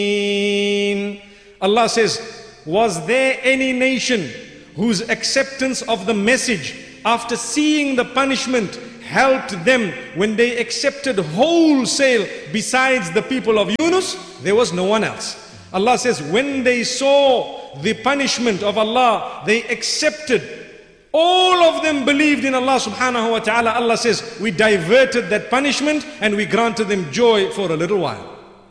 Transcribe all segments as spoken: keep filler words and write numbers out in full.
Allah says, was there any nation whose acceptance of the message after seeing the punishment helped them when they accepted wholesale besides the people of Yunus? There was no one else. Allah says, when they saw the punishment of Allah, they accepted. All of them believed in Allah subhanahu wa ta'ala. Allah says, we diverted that punishment and we granted them joy for a little while.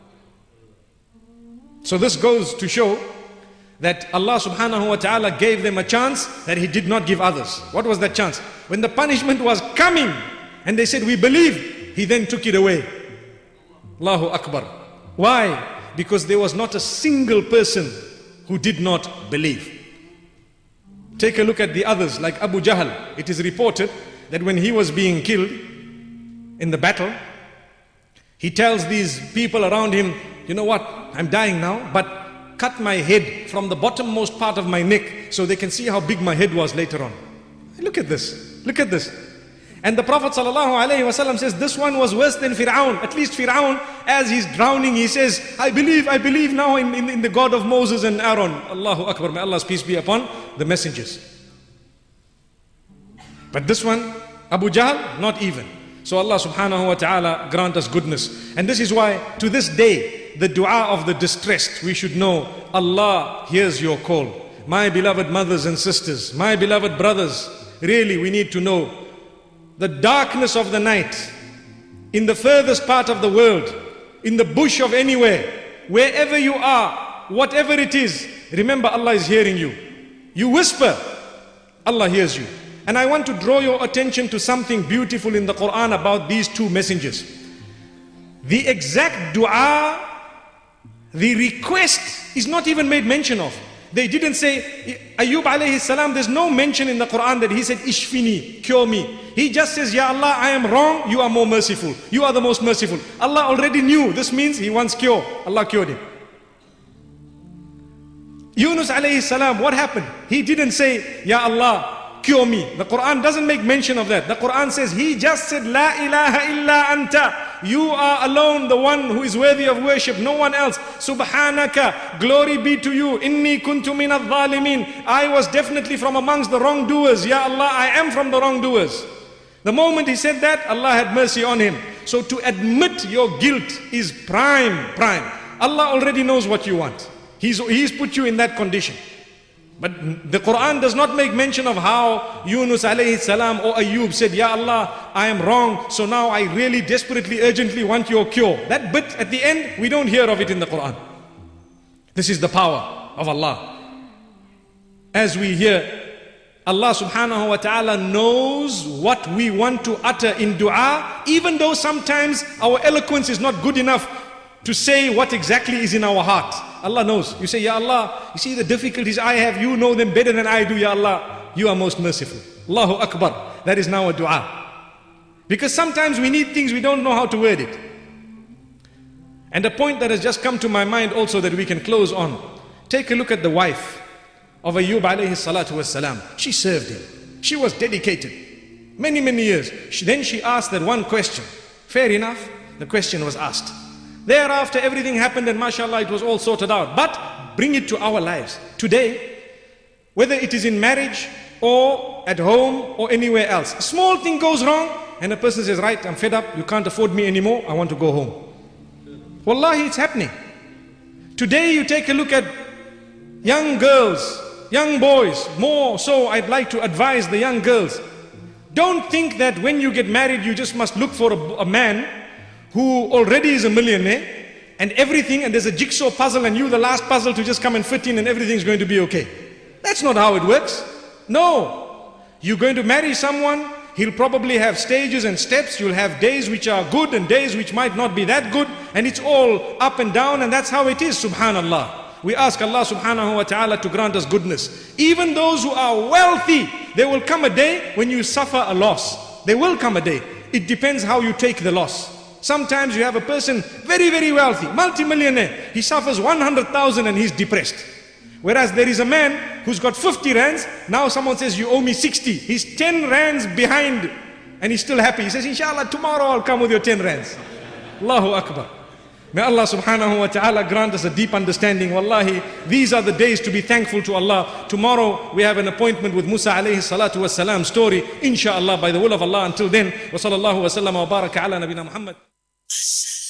So this goes to show that Allah subhanahu wa ta'ala gave them a chance that He did not give others. What was that chance? When the punishment was coming and they said, we believe, He then took it away. Allahu Akbar. Why? Because there was not a single person who did not believe. Take a look at the others, like Abu Jahl. It is reported that when he was being killed in the battle, he tells these people around him, you know what, I'm dying now, but cut my head from the bottommost part of my neck so they can see how big my head was later on. Look at this, look at this. And the Prophet ﷺ says, this one was worse than Fir'aun. At least Fir'aun, as he's drowning, he says, I believe, I believe now in, in, in the God of Moses and Aaron. Allahu Akbar, may Allah's peace be upon the messengers. But this one, Abu Jahl, not even. So Allah subhanahu wa ta'ala grant us goodness. And this is why, to this day, the dua of the distressed, we should know, Allah hears your call. My beloved mothers and sisters, my beloved brothers, really we need to know the darkness of the night, in the furthest part of the world, in the bush of anywhere, wherever you are, whatever it is, remember Allah is hearing you. You whisper, Allah hears you. And I want to draw your attention to something beautiful in the Quran about these two messengers. The exact dua, the request is not even made mention of. They didn't say, Ayyub alayhi salam, there's no mention in the Quran that he said, Ishfini, cure me. He just says, Ya Allah, I am wrong, you are more merciful. You are the most merciful. Allah already knew, this means he wants cure. Allah cured him. Yunus alayhi salam, what happened? He didn't say, Ya Allah, cure me. The Quran doesn't make mention of that. The Quran says, he just said, La ilaha illa anta. You are alone, the one who is worthy of worship, no one else. Subhanaka, glory be to you. Inni kuntu min al-zalimin. I was definitely from amongst the wrongdoers. Ya Allah, I am from the wrongdoers. The moment he said that, Allah had mercy on him. So to admit your guilt is prime, prime. Allah already knows what you want. He's, he's put you in that condition. But the Quran does not make mention of how Yunus alayhi salam or Ayyub said, Ya Allah, I am wrong, so now I really desperately, urgently want your cure. That bit at the end, we don't hear of it in the Quran. This is the power of Allah. As we hear, Allah subhanahu wa ta'ala knows what we want to utter in dua, even though sometimes our eloquence is not good enough to say what exactly is in our heart. Allah knows. You say, Ya Allah, you see the difficulties I have, you know them better than I do, Ya Allah. You are most merciful. Allahu Akbar. That is now a dua. Because sometimes we need things, we don't know how to word it. And a point that has just come to my mind also that we can close on. Take a look at the wife of Ayyub alayhi salatu was salam. She served him. She was dedicated. Many, many years. She, then she asked that one question. Fair enough. The question was asked. Thereafter everything happened and mashallah it was all sorted out. But bring it to our lives. Today, whether it is in marriage or at home or anywhere else. A small thing goes wrong and a person says, right, I'm fed up, you can't afford me anymore, I want to go home. Wallahi, it's happening. Today you take a look at young girls, young boys, more so I'd like to advise the young girls. Don't think that when you get married you just must look for a, a man who already is a millionaire and everything, and there's a jigsaw puzzle and you the last puzzle to just come and fit in and everything's going to be okay. That's not how it works. No. You're going to marry someone, he'll probably have stages and steps, you'll have days which are good and days which might not be that good, and it's all up and down, and that's how it is, subhanallah. We ask Allah subhanahu wa ta'ala to grant us goodness. Even those who are wealthy, there will come a day when you suffer a loss. There will come a day. It depends how you take the loss. Sometimes you have a person very, very wealthy, multi-millionaire. He suffers one hundred thousand and he's depressed. Whereas there is a man who's got fifty rands. Now someone says, you owe me sixty. He's ten rands behind and he's still happy. He says, inshallah, tomorrow I'll come with your ten rands. Allahu Akbar. May Allah subhanahu wa ta'ala grant us a deep understanding. Wallahi, these are the days to be thankful to Allah. Tomorrow we have an appointment with Musa alayhi salatu was salam story, inshallah, by the will of Allah. Until then, wa sallallahu wa sallam wa baraka ala nabina Muhammad.